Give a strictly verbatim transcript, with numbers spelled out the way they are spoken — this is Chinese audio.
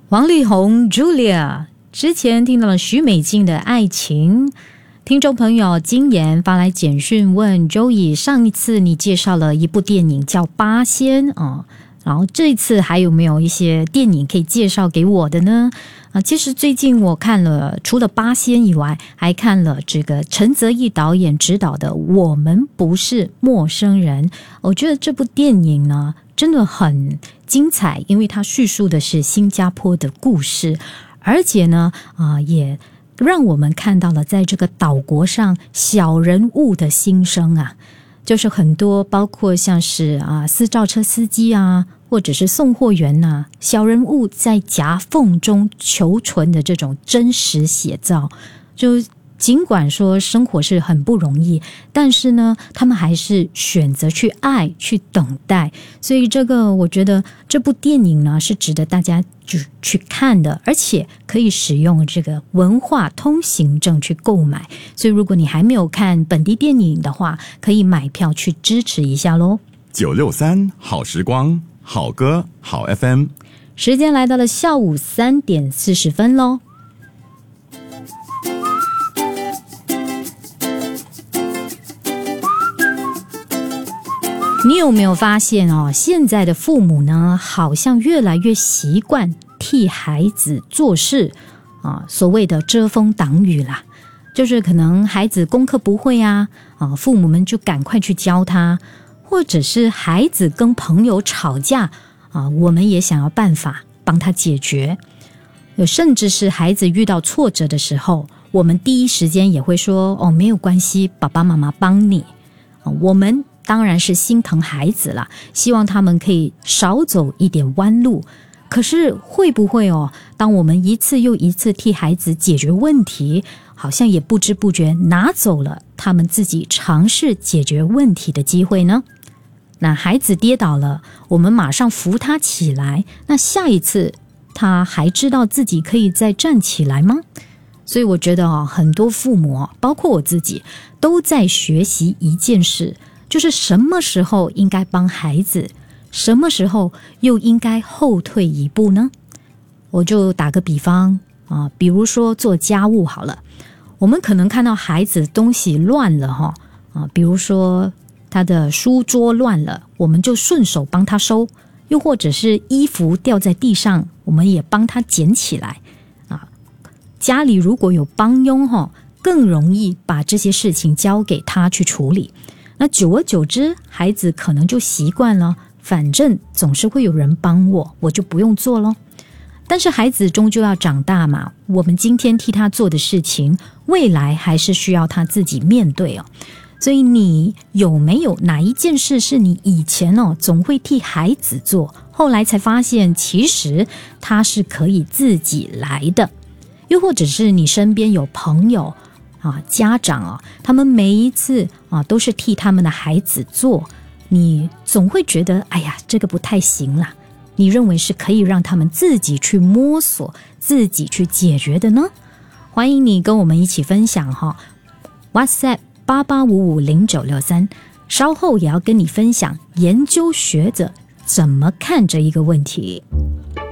王力宏 Julia 之前听到了许美静的爱情，听众朋友金妍发来简讯问 Joey， 上一次你介绍了一部电影叫八仙啊，然后这次还有没有一些电影可以介绍给我的呢？啊，其实最近我看了除了八仙以外，还看了这个陈泽毅导演执导的《我们不是陌生人》。我觉得这部电影呢真的很精彩，因为它叙述的是新加坡的故事，而且呢啊也让我们看到了在这个岛国上小人物的心声啊，就是很多包括像是啊私照车司机啊，或者是送货员啊，小人物在夹缝中求存的这种真实写照。就尽管说生活是很不容易，但是呢他们还是选择去爱，去等待。所以这个我觉得这部电影呢是值得大家去看的，而且可以使用这个文化通行证去购买。所以如果你还没有看本地电影的话，可以买票去支持一下咯。 九六三好时光，好歌好 F M， 时间来到了下午三点四十分咯。你有没有发现哦，现在的父母呢好像越来越习惯替孩子做事啊，所谓的遮风挡雨啦，就是可能孩子功课不会啊，啊父母们就赶快去教他，或者是孩子跟朋友吵架啊，我们也想要办法帮他解决。甚至是孩子遇到挫折的时候，我们第一时间也会说哦，没有关系，爸爸妈妈帮你。啊，我们当然是心疼孩子啦，希望他们可以少走一点弯路。可是会不会哦，当我们一次又一次替孩子解决问题，好像也不知不觉拿走了他们自己尝试解决问题的机会呢？那孩子跌倒了，我们马上扶他起来，那下一次他还知道自己可以再站起来吗？所以我觉得哦，很多父母，包括我自己，都在学习一件事，就是什么时候应该帮孩子，什么时候又应该后退一步呢？我就打个比方啊，比如说做家务好了，我们可能看到孩子东西乱了哈啊，比如说他的书桌乱了，我们就顺手帮他收，又或者是衣服掉在地上，我们也帮他捡起来啊。家里如果有帮佣哈，更容易把这些事情交给他去处理。那久而久之，孩子可能就习惯了，反正总是会有人帮我，我就不用做咯。但是孩子终究要长大嘛，我们今天替他做的事情，未来还是需要他自己面对哦。所以你有没有哪一件事是你以前哦总会替孩子做，后来才发现其实他是可以自己来的？又或者是你身边有朋友啊、家长啊，他们每一次啊都是替他们的孩子做，你总会觉得哎呀这个不太行啦，你认为是可以让他们自己去摸索，自己去解决的呢？欢迎你跟我们一起分享哈 ，WhatsApp 八八五五零九六三，稍后也要跟你分享研究学者怎么看这一个问题。